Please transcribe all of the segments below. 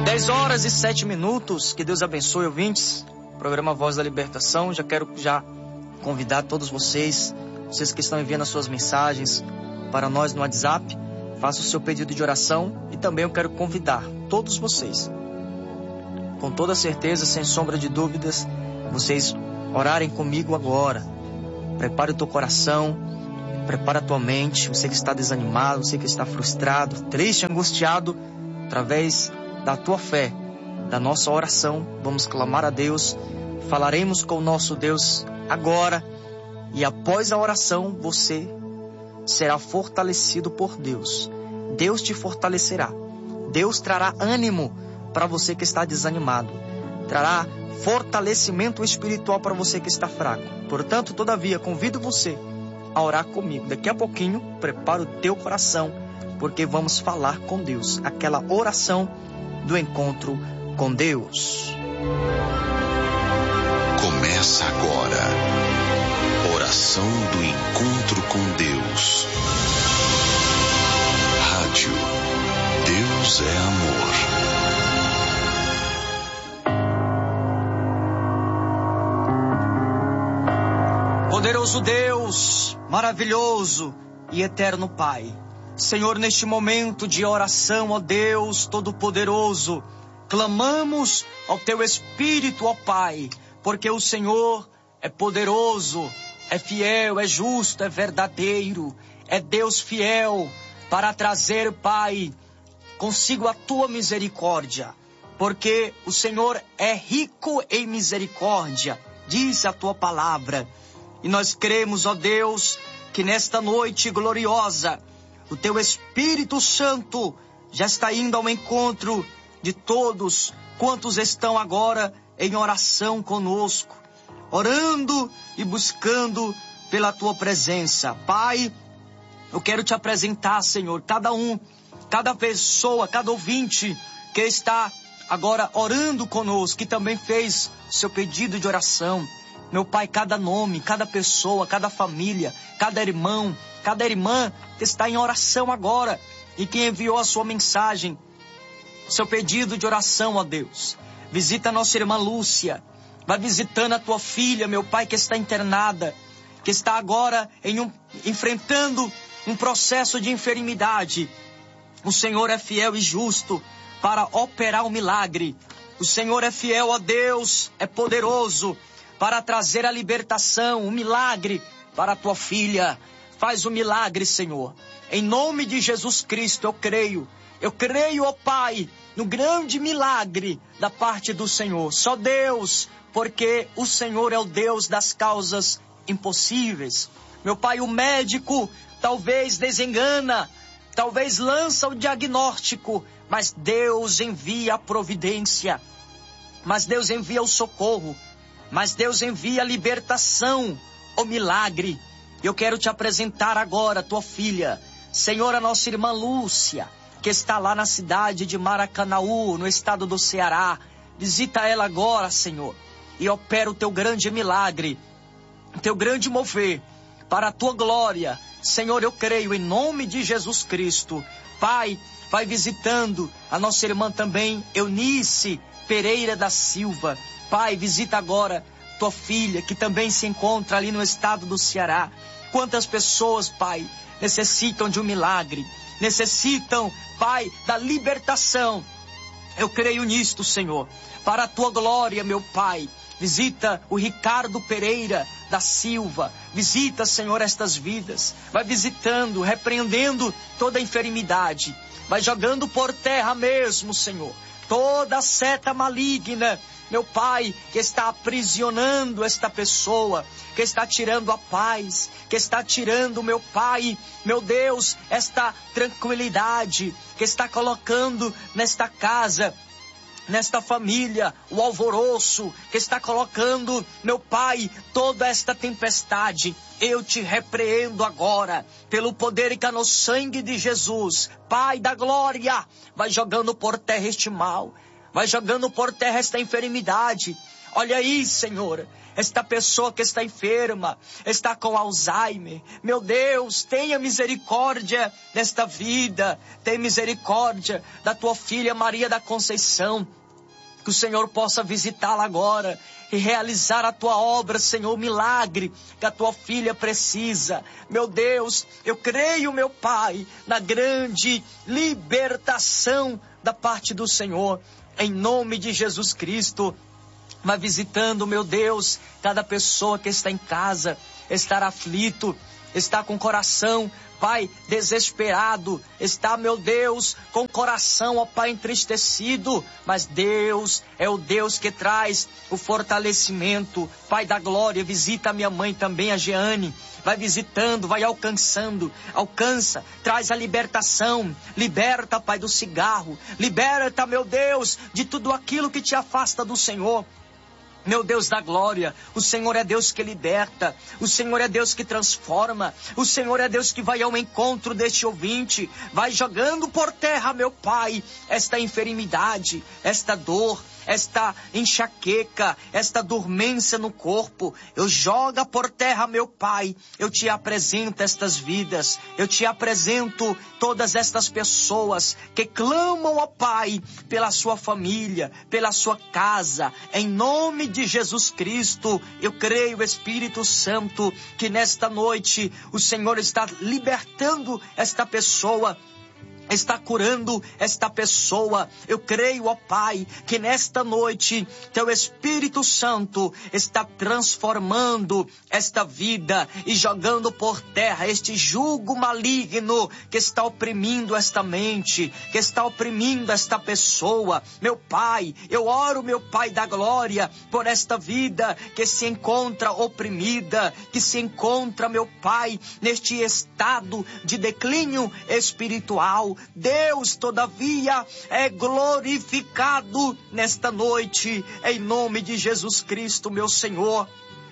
10h07. Que Deus abençoe, ouvintes. Programa Voz da Libertação. Quero convidar todos vocês que estão enviando as suas mensagens para nós no WhatsApp. Faça o seu pedido de oração. E também eu quero convidar todos vocês, com toda certeza, sem sombra de dúvidas, vocês orarem comigo agora. Prepare o teu coração, prepara a tua mente. Você que está desanimado, você que está frustrado, triste, angustiado, através da tua fé, da nossa oração, vamos clamar a Deus. Falaremos com o nosso Deus agora. E após a oração, você será fortalecido por Deus. Deus te fortalecerá. Deus trará ânimo para você que está desanimado. Trará fortalecimento espiritual para você que está fraco. Portanto, todavia, convido você a orar comigo. Daqui a pouquinho, prepara o teu coração, porque vamos falar com Deus. Aquela oração do encontro com Deus. Começa agora. Oração do encontro com Deus. Rádio Deus é Amor. Poderoso Deus, maravilhoso e eterno Pai, Senhor, neste momento de oração, ó Deus Todo-Poderoso, clamamos ao Teu Espírito, ó Pai, porque o Senhor é poderoso, é fiel, é justo, é verdadeiro, é Deus fiel para trazer, Pai, consigo a Tua misericórdia, porque o Senhor é rico em misericórdia, diz a Tua palavra. E nós cremos, ó Deus, que nesta noite gloriosa, o Teu Espírito Santo já está indo ao encontro de todos quantos estão agora em oração conosco, orando e buscando pela Tua presença. Pai, eu quero Te apresentar, Senhor, cada pessoa, cada ouvinte que está agora orando conosco, que também fez seu pedido de oração. Meu Pai, cada nome, cada pessoa, cada família, cada irmão, cada irmã que está em oração agora e que enviou a sua mensagem, seu pedido de oração, ó Deus. Visita a nossa irmã Lúcia, vai visitando a tua filha, meu Pai, que está internada, que está agora enfrentando um processo de enfermidade. O Senhor é fiel e justo para operar o milagre. O Senhor é fiel, ó Deus, é poderoso para trazer a libertação, o milagre para a tua filha. Faz o milagre, Senhor. Em nome de Jesus Cristo, eu creio, ó Pai, no grande milagre da parte do Senhor. Só Deus, porque o Senhor é o Deus das causas impossíveis. Meu Pai, o médico talvez desengana, talvez lança o diagnóstico, mas Deus envia a providência, mas Deus envia o socorro, mas Deus envia a libertação, o milagre. Eu quero Te apresentar agora, tua filha, Senhor, a nossa irmã Lúcia, que está lá na cidade de Maracanaú, no estado do Ceará. Visita ela agora, Senhor, e opera o Teu grande milagre, o Teu grande mover, para a Tua glória. Senhor, eu creio em nome de Jesus Cristo. Pai, vai visitando a nossa irmã também, Eunice Pereira da Silva. Pai, visita agora tua filha, que também se encontra ali no estado do Ceará. Quantas pessoas, Pai, necessitam de um milagre, necessitam, Pai, da libertação. Eu creio nisto, Senhor, para a Tua glória, meu Pai. Visita o Ricardo Pereira da Silva. Visita, Senhor, estas vidas. Vai visitando, repreendendo toda a enfermidade. Vai jogando por terra mesmo, Senhor, toda seta maligna, meu Pai, que está aprisionando esta pessoa, que está tirando a paz, que está tirando, meu Pai, meu Deus, esta tranquilidade, que está colocando nesta casa, nesta família, o alvoroço, que está colocando, meu Pai, toda esta tempestade. Eu Te repreendo agora, pelo poder que há no sangue de Jesus. Pai da glória, vai jogando por terra este mal, vai jogando por terra esta enfermidade. Olha aí, Senhor, esta pessoa que está enferma, está com Alzheimer. Meu Deus, tenha misericórdia desta vida. Tenha misericórdia da tua filha Maria da Conceição. Que o Senhor possa visitá-la agora e realizar a tua obra, Senhor, milagre que a tua filha precisa. Meu Deus, eu creio, meu Pai, na grande libertação da parte do Senhor. Em nome de Jesus Cristo, vai visitando, meu Deus, cada pessoa que está em casa, está aflito, está com o coração, Pai, desesperado, está, meu Deus, com o coração, ó Pai, entristecido, mas Deus é o Deus que traz o fortalecimento. Pai da glória, visita a minha mãe também, a Jeane, vai visitando, vai alcançando, alcança, traz a libertação, liberta, Pai, do cigarro, liberta, meu Deus, de tudo aquilo que te afasta do Senhor. Meu Deus da glória, o Senhor é Deus que liberta, o Senhor é Deus que transforma, o Senhor é Deus que vai ao encontro deste ouvinte, vai jogando por terra, meu Pai, esta enfermidade, esta dor, esta enxaqueca, esta dormência no corpo. Eu jogo por terra, meu Pai, eu te apresento estas vidas, eu te apresento todas estas pessoas que clamam, ó Pai, pela sua família, pela sua casa, em nome de Jesus Cristo. Eu creio, Espírito Santo, que nesta noite o Senhor está libertando esta pessoa, está curando esta pessoa. Eu creio, ó Pai, que nesta noite teu Espírito Santo está transformando esta vida e jogando por terra este jugo maligno que está oprimindo esta mente, que está oprimindo esta pessoa. Meu Pai, eu oro, meu Pai da glória, por esta vida que se encontra oprimida, que se encontra, meu Pai, neste estado de declínio espiritual. Deus, todavia, é glorificado nesta noite, em nome de Jesus Cristo, meu Senhor.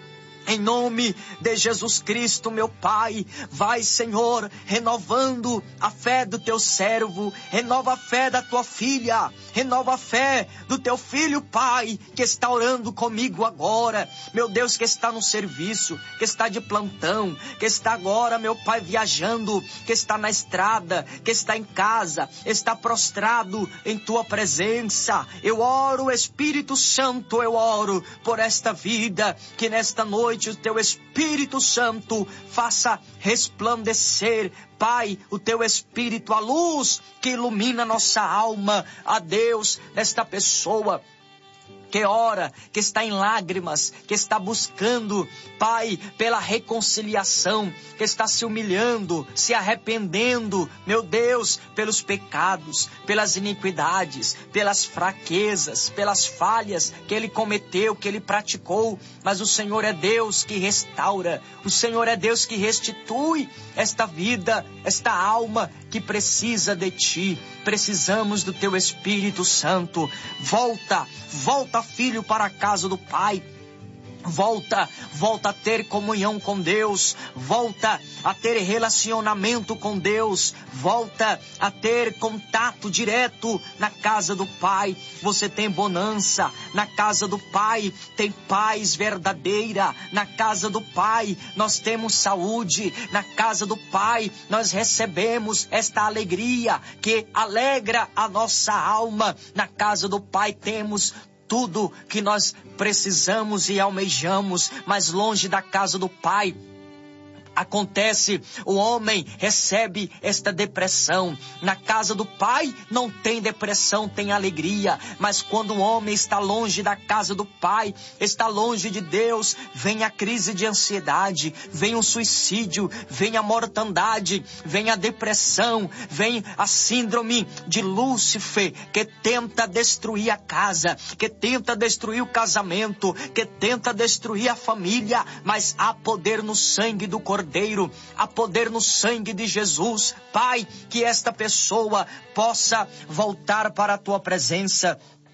Em nome de Jesus Cristo, meu Pai, vai, Senhor, renovando a fé do teu servo, renova a fé da tua filha, renova a fé do teu filho, Pai, que está orando comigo agora, meu Deus, que está no serviço, que está de plantão, que está agora, meu Pai, viajando, que está na estrada, que está em casa, está prostrado em tua presença. Eu oro, Espírito Santo, eu oro por esta vida, que nesta noite o teu Espírito Santo faça resplandecer, Pai, o teu Espírito, a luz que ilumina nossa alma. A Deus, nesta pessoa que ora, que está em lágrimas, que está buscando, Pai, pela reconciliação, que está se humilhando, se arrependendo, meu Deus, pelos pecados, pelas iniquidades, pelas fraquezas, pelas falhas que ele cometeu, que ele praticou. Mas o Senhor é Deus que restaura, o Senhor é Deus que restitui esta vida, esta alma que precisa de Ti. Precisamos do Teu Espírito Santo. Volta, filho, para a casa do Pai. Volta a ter comunhão com Deus, volta a ter relacionamento com Deus, volta a ter contato direto na casa do Pai. Você tem bonança, na casa do Pai tem paz verdadeira, na casa do Pai nós temos saúde, na casa do Pai nós recebemos esta alegria que alegra a nossa alma. Na casa do Pai temos tudo que nós precisamos e almejamos, mas longe da casa do Pai acontece, o homem recebe esta depressão. Na casa do Pai não tem depressão, tem alegria. Mas quando o homem está longe da casa do Pai, está longe de Deus, vem a crise de ansiedade, vem o suicídio, vem a mortandade, vem a depressão, vem a síndrome de Lúcifer, que tenta destruir a casa, que tenta destruir o casamento, que tenta destruir a família. Mas há poder no sangue do Cordeiro, há poder no sangue de Jesus. Pai, que esta pessoa possa voltar para a tua presença,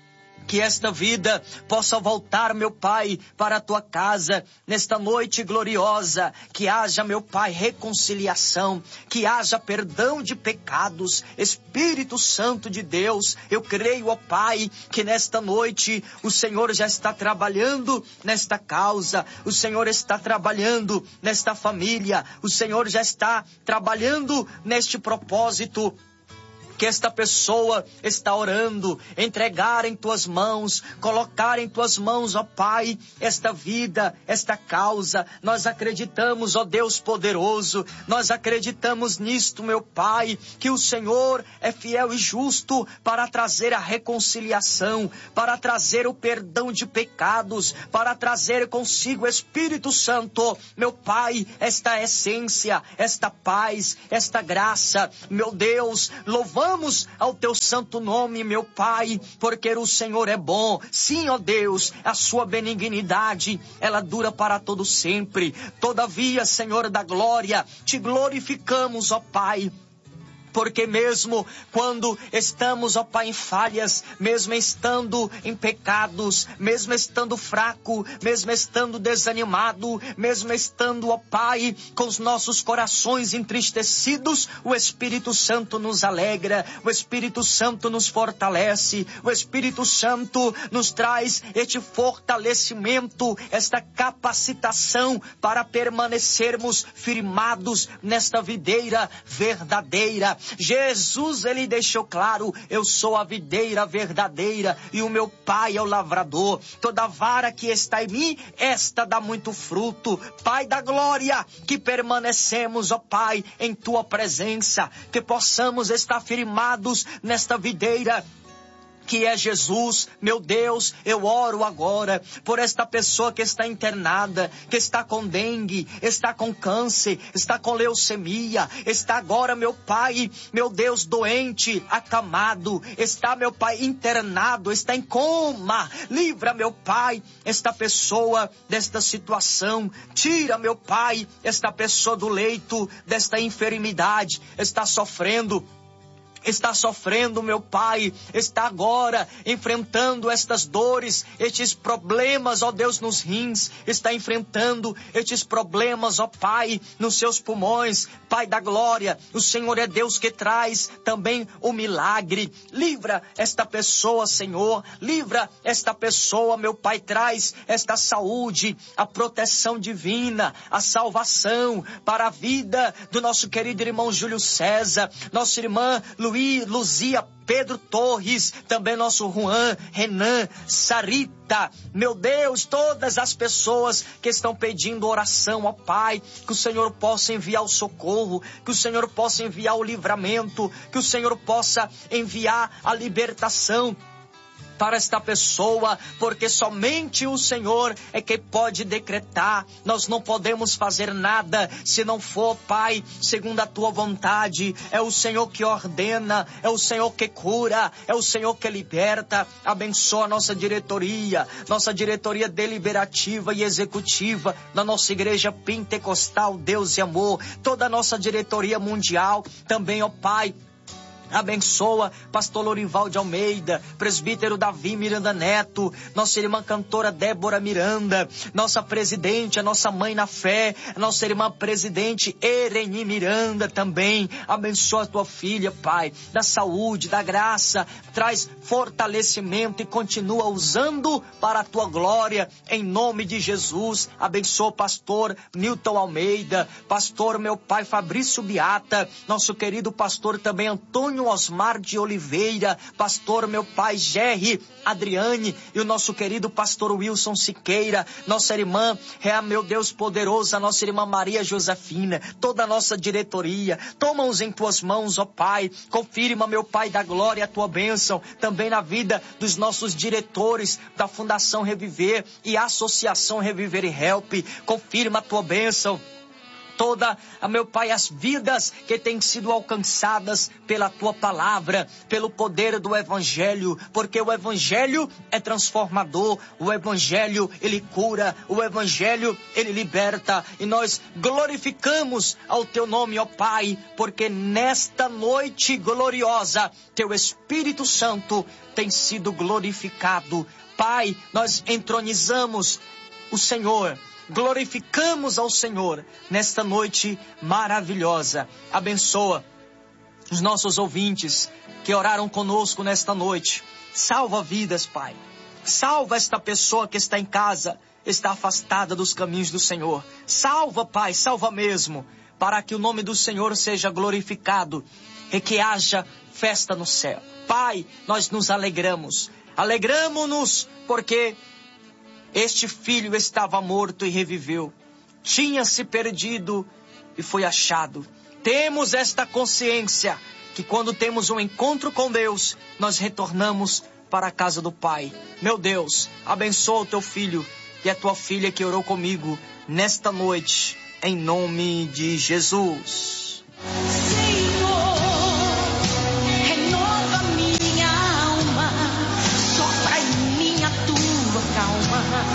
Que esta vida possa voltar, meu Pai, para a tua casa, nesta noite gloriosa. Que haja, meu Pai, reconciliação, que haja perdão de pecados. Espírito Santo de Deus, eu creio, ó Pai, que nesta noite o Senhor já está trabalhando nesta causa, o Senhor está trabalhando nesta família, o Senhor já está trabalhando neste propósito que esta pessoa está orando, entregar em tuas mãos, colocar em tuas mãos, ó Pai, esta vida, esta causa. Nós acreditamos, ó Deus poderoso, nós acreditamos nisto, meu Pai, que o Senhor é fiel e justo para trazer a reconciliação, para trazer o perdão de pecados, para trazer consigo o Espírito Santo, meu Pai, esta essência, esta paz, esta graça, meu Deus, louvamos ao teu santo nome, meu Pai, porque o Senhor é bom. Sim, ó Deus, a sua benignidade, ela dura para todo sempre. Todavia, Senhor da glória, te glorificamos, ó Pai, porque mesmo quando estamos, ó Pai, em falhas, mesmo estando em pecados, mesmo estando fraco, mesmo estando desanimado, mesmo estando, ó Pai, com os nossos corações entristecidos, o Espírito Santo nos alegra, o Espírito Santo nos fortalece, o Espírito Santo nos traz este fortalecimento, esta capacitação para permanecermos firmados nesta videira verdadeira. Jesus, ele deixou claro: eu sou a videira verdadeira e o meu Pai é o lavrador. Toda vara que está em mim, esta dá muito fruto. Pai da glória, que permanecemos, ó Pai, em tua presença, que possamos estar firmados nesta videira que é Jesus. Meu Deus, eu oro agora por esta pessoa que está internada, que está com dengue, está com câncer, está com leucemia, está agora, meu Pai, meu Deus, doente, acamado, está, meu Pai, internado, está em coma. Livra, meu Pai, esta pessoa desta situação. Tira, meu Pai, esta pessoa do leito desta enfermidade. Está sofrendo, meu Pai, está agora enfrentando estas dores, estes problemas, ó Deus, nos rins, está enfrentando estes problemas, ó Pai, nos seus pulmões. Pai da glória, o Senhor é Deus que traz também o milagre. Livra esta pessoa, Senhor, livra esta pessoa, meu Pai, traz esta saúde, a proteção divina, a salvação para a vida do nosso querido irmão Júlio César, nossa irmã Luzia, Pedro Torres, também nosso Juan, Renan, Sarita, meu Deus, todas as pessoas que estão pedindo oração, ó Pai, que o Senhor possa enviar o socorro, que o Senhor possa enviar o livramento, que o Senhor possa enviar a libertação para esta pessoa, porque somente o Senhor é que pode decretar. Nós não podemos fazer nada se não for, Pai, segundo a tua vontade. É o Senhor que ordena, é o Senhor que cura, é o Senhor que liberta. Abençoa a nossa diretoria deliberativa e executiva da nossa igreja pentecostal Deus e Amor, toda a nossa diretoria mundial também, ó Pai. Abençoa pastor Lorival de Almeida, presbítero Davi Miranda Neto, nossa irmã cantora Débora Miranda, nossa presidente, a nossa mãe na fé, a nossa irmã presidente Ereni Miranda também. Abençoa a tua filha, Pai, da saúde, da graça, traz fortalecimento e continua usando para a tua glória, em nome de Jesus. Abençoa o pastor Nilton Almeida, pastor, meu Pai, Fabrício Beata, nosso querido pastor também Antônio Osmar de Oliveira, pastor, meu Pai, Gerry Adriane, e o nosso querido pastor Wilson Siqueira, nossa irmã, meu Deus poderoso, a nossa irmã Maria Josefina, toda a nossa diretoria. Toma-os em tuas mãos, ó Pai, confirma, meu Pai da glória, a tua bênção também na vida dos nossos diretores da Fundação Reviver e Associação Reviver e Help. Confirma a tua bênção toda, meu Pai, as vidas que têm sido alcançadas pela Tua palavra, pelo poder do Evangelho, porque o Evangelho é transformador, o Evangelho, ele cura, o Evangelho, ele liberta, e nós glorificamos ao Teu nome, ó Pai, porque nesta noite gloriosa, Teu Espírito Santo tem sido glorificado. Pai, nós entronizamos o Senhor, glorificamos ao Senhor nesta noite maravilhosa. Abençoa os nossos ouvintes que oraram conosco nesta noite. Salva vidas, Pai. Salva esta pessoa que está em casa, está afastada dos caminhos do Senhor. Salva, Pai, salva mesmo, para que o nome do Senhor seja glorificado e que haja festa no céu. Pai, nós nos alegramos. Alegramo-nos porque este filho estava morto e reviveu. Tinha se perdido e foi achado. Temos esta consciência que quando temos um encontro com Deus, nós retornamos para a casa do Pai. Meu Deus, abençoa o teu filho e a tua filha que orou comigo nesta noite, em nome de Jesus.